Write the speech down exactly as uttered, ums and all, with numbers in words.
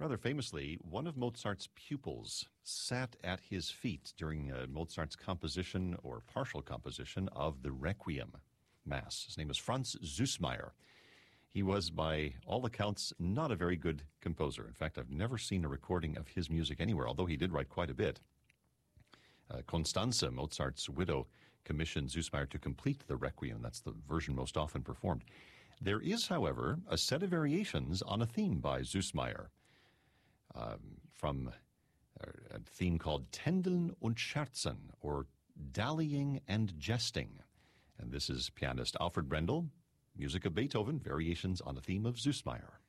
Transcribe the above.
Rather famously, one of Mozart's pupils sat at his feet during uh, Mozart's composition or partial composition of the Requiem Mass. His name was Franz Süssmayr. He was, by all accounts, not a very good composer. In fact, I've never seen a recording of his music anywhere, although he did write quite a bit. Uh, Constanze, Mozart's widow, commissioned Süssmayr to complete the Requiem. That's the version most often performed. There is, however, a set of variations on a theme by Süssmayr, um, from a theme called Tändeln und Scherzen, or Dallying and Jesting. And this is pianist Alfred Brendel, music of Beethoven, variations on a theme of Süssmayr.